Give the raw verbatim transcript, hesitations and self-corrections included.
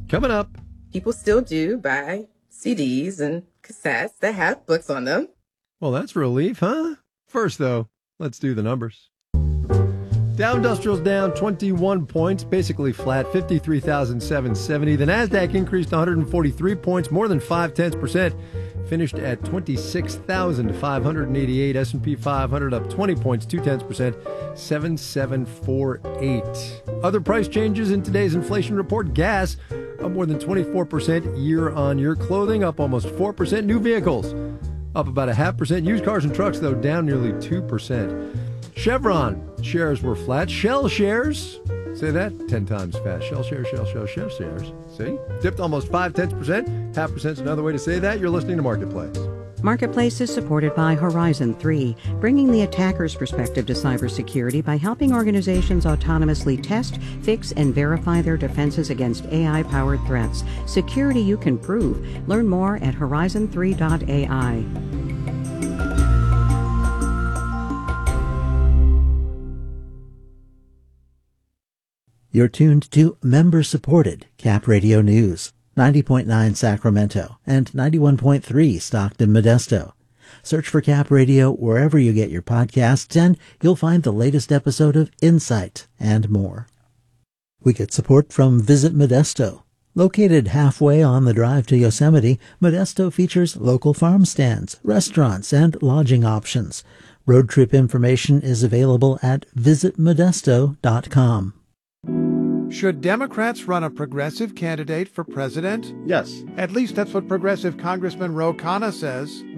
Coming up. People still do buy C Ds and cassettes that have books on them. Well, that's a relief, huh? First, though, let's do the numbers. Dow Industrial's down twenty-one points, basically flat, fifty-three thousand seven hundred seventy. The NASDAQ increased one hundred forty-three points, more than five tenths percent, finished at twenty-six thousand five hundred eighty-eight. S and P five hundred up twenty points, two tenths percent, seven seven four eight. Other price changes in today's inflation report: gas up more than twenty-four percent year on year, clothing up almost four percent, new vehicles up about a half percent, used cars and trucks, though, down nearly two percent. Chevron shares were flat. Shell shares, say that ten times fast. Shell shares, Shell, Shell, Shell shares. See? Dipped almost five tenths percent. Half percent's another way to say that. You're listening to Marketplace. Marketplace is supported by Horizon three, bringing the attacker's perspective to cybersecurity by helping organizations autonomously test, fix, and verify their defenses against A I-powered threats. Security you can prove. Learn more at horizon three dot A I. You're tuned to member-supported Cap Radio News, ninety point nine Sacramento and ninety-one point three Stockton Modesto. Search for Cap Radio wherever you get your podcasts, and you'll find the latest episode of Insight and more. We get support from Visit Modesto. Located halfway on the drive to Yosemite, Modesto features local farm stands, restaurants, and lodging options. Road trip information is available at visit modesto dot com. Should Democrats run a progressive candidate for president? Yes. At least that's what progressive Congressman Ro Khanna says.